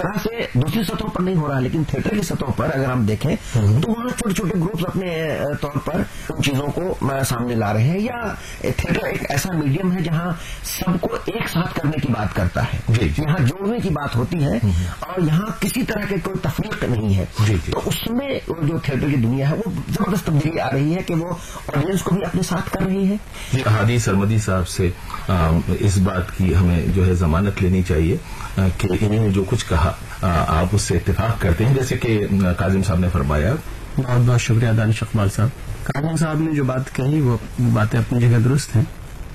तरह से दूसरी सतहों पर नहीं हो रहा है, लेकिन थिएटर की सतहों पर अगर हम देखें तो वहाँ छोटे छोटे ग्रुप्स अपने तौर पर उन चीजों को सामने ला रहे हैं, या थिएटर एक ऐसा मीडियम है जहाँ सबको एक साथ करने की बात करता है, यहाँ जोड़ने की बात होती है और यहाँ किसी तरह के कोई तफरीक नहीं है। तो उसमें जो थिएटर की दुनिया है वो जबरदस्त तब्दीली आ रही है कि वो ऑडियंस को भी अपने साथ कर रही है। हादी सरमदी साहब से इस बात की हमें जो है जमानत लेनी चाहिए कि इन्होंने जो कुछ कहा आप उससे इत्तेफाक करते हैं, जैसे कि काजिम साहब ने फरमाया। बहुत बहुत शुक्रिया दानिश इकबाल साहब। काजिम साहब ने जो बात कही वो बातें अपनी जगह दुरुस्त हैं।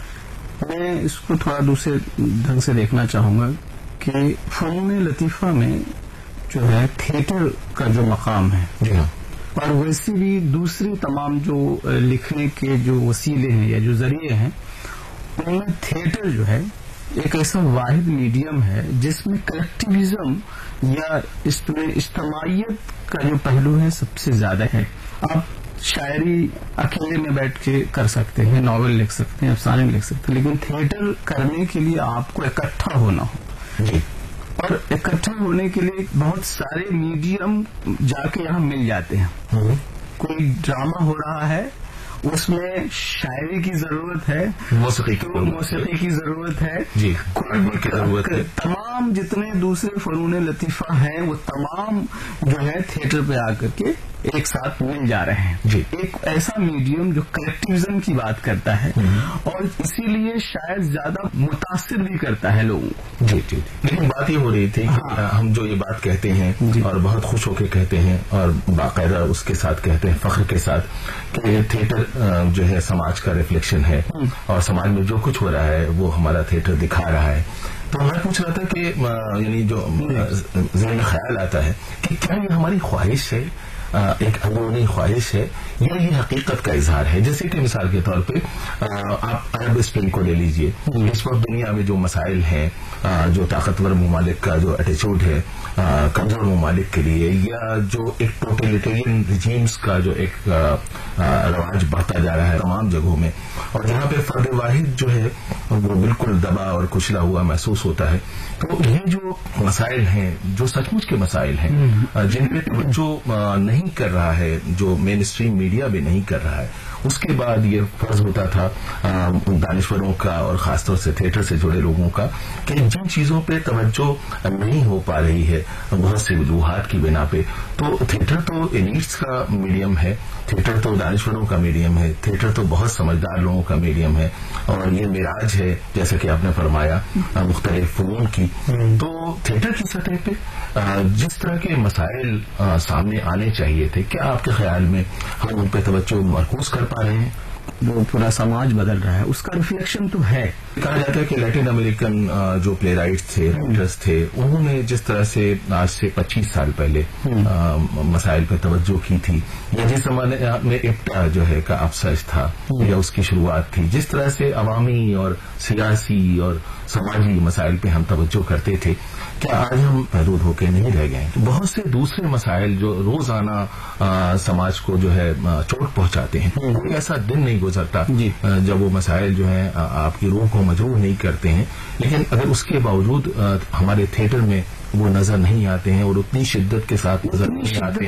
मैं इसको थोड़ा दूसरे ढंग से देखना चाहूंगा कि फनून लतीफा में जो है थिएटर का जो मकाम है, जी हाँ, और वैसे भी दूसरी तमाम जो लिखने के जो वसीले हैं या जो जरिए हैं, उनमें थिएटर जो है एक ऐसा वाहिद मीडियम है जिसमें कलेक्टिविज्म या इसमें इज्तिमाइयत का जो पहलू है सबसे ज्यादा है। आप शायरी अकेले में बैठ के कर सकते हैं, नॉवेल लिख सकते हैं, अफसाने लिख सकते हैं, लेकिन थिएटर करने के लिए आपको इकट्ठा होना हो जी, और इकट्ठा होने के लिए बहुत सारे मीडियम जाके यहाँ मिल जाते हैं। कोई ड्रामा हो रहा है, उसमें शायरी की जरूरत है, मौसीकी की जरूरत है जी, की जरूरत है। तमाम जितने दूसरे फनून लतीफा हैं वो तमाम जो है थिएटर पे आकर के एक साथ मिल जा रहे हैं जी। एक ऐसा मीडियम जो कलेक्टिविज्म की बात करता है और इसीलिए शायद ज्यादा मुतासिर भी करता है लोगों को जी जी। लेकिन बात ये हो रही थी कि हम जो ये बात कहते हैं और बहुत खुश होकर कहते हैं और बाकायदा उसके साथ कहते हैं फख्र के साथ कि थिएटर जो है समाज का रिफ्लेक्शन है और समाज में जो कुछ हो रहा है वो हमारा थिएटर दिखा रहा है। तो मैं पूछ रहा था कि यानी जो ज़हन में ख्याल आता है कि क्या ये हमारी ख्वाहिश है, एक अंदरूनी ख्वाहिश है, या ये हकीकत का इजहार है। जैसे कि मिसाल के तौर पे आप अरब स्प्रिंग को ले लीजिए। इस वक्त दुनिया में जो मसाइल हैं, जो ताकतवर ममालिक का जो एटीट्यूड है कमजोर ममालिक के लिए, या जो एक टोटलिटेरियन रिजीम्स का जो एक रवाज बढ़ता जा रहा है तमाम जगहों में, और जहाँ पे फर्द वाहिद जो है वो बिल्कुल दबा और कुचला हुआ महसूस होता है। तो ये जो मसाइल हैं, जो सचमुच के मसाइल हैं, जिन पे तवज्जो नहीं कर रहा है, जो मेन स्ट्रीम मीडिया भी नहीं कर रहा है, उसके बाद ये फर्ज होता था दानिश्वरों का और खासतौर से थिएटर से जुड़े लोगों का कि जिन चीजों पे तवज्जो नहीं हो पा रही है बहुत सी वजूहात की बिना पे, तो थिएटर तो एलिट्स का मीडियम है, थिएटर तो दानिश्वरों का मीडियम है, थिएटर तो बहुत समझदार लोगों का मीडियम है, और ये मिराज है जैसे कि आपने फरमाया मुख्तलिफ फनून की। तो थिएटर की सतह पे जिस तरह के मसाइल सामने आने चाहिए थे, क्या आपके ख्याल में हम उन पे तवज्जो मरकूज कर पा रहे हैं? जो पूरा समाज बदल रहा है उसका रिफ्लेक्शन तो है। कहा जाता है कि लैटिन अमेरिकन जो प्ले राइट्स थे, राइटर्स थे, उन्होंने जिस तरह से आज से 25 साल पहले मसाइल पर तवज्जो की थी, या जिस जमाने में इब्टा जो है का अफसाइश था या उसकी शुरुआत थी, जिस तरह से अवामी और सियासी और समाजी मसाइल पे हम तवज्जो करते थे, क्या आज हम महदूद होकर नहीं रह गए? बहुत से दूसरे मसाइल जो रोजाना समाज को जो है चोट पहुंचाते हैं, कोई ऐसा दिन नहीं गुजरता जब वो मसाइल जो है आपकी रूह को मजबूर नहीं करते हैं, लेकिन अगर उसके बावजूद हमारे थिएटर में वो नजर नहीं आते हैं और उतनी शिद्दत के साथ नजर नहीं आते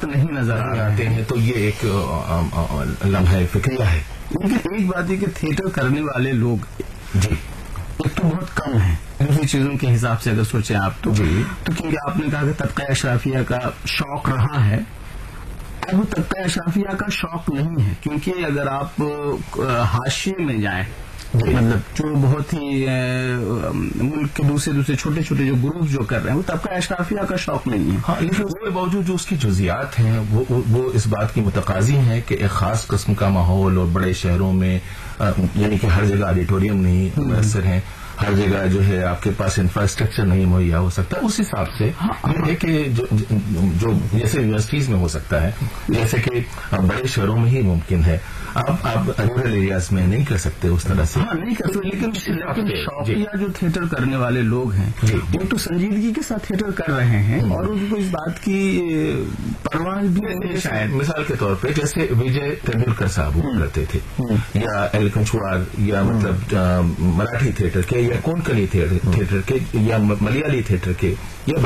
हैं, तो ये एक लम्हा फिक्रिया है। लेकिन एक बात है कि थिएटर करने वाले लोग जी एक तो बहुत कम है दूसरी चीजों के हिसाब से अगर सोचें आप तो क्योंकि आपने कहा कि तबका अशराफिया का शौक रहा है, अब तबका अशराफिया का शौक नहीं है, क्योंकि अगर आप हाशिए में जाएं, मतलब जो बहुत ही मुल्क के दूसरे छोटे छोटे जो ग्रुप जो कर रहे हैं, वो तबका अशराफिया का शौक नहीं है। हाँ, लेकिन उसके बावजूद जो उसकी जुजियात हैं वो इस बात की मुतकाजी हैं कि एक खास किस्म का माहौल, और बड़े शहरों में यानी कि हर जगह ऑडिटोरियम नहीं मुयसर हैं, हर जगह जो है आपके पास इंफ्रास्ट्रक्चर नहीं मुहैया हो सकता। उस हिसाब से ये है कि जो जैसे यूनिवर्सिटीज में हो सकता है, जैसे कि बड़े शहरों में ही मुमकिन है, आप रूरल एरियाज में नहीं कर सकते उस तरह से। हाँ, नहीं कर सकते, लेकिन शौकिया जो थिएटर करने वाले लोग हैं वो तो संजीदगी के साथ थिएटर कर रहे हैं और उनको इस बात की परवाह भी नहीं। शायद मिसाल के तौर पे जैसे विजय तेंदुलकर साहब करते थे, या एल कंचुआर, या मतलब मराठी थिएटर के, या कोंकणी थिएटर के, या मलयाली थिएटर के, या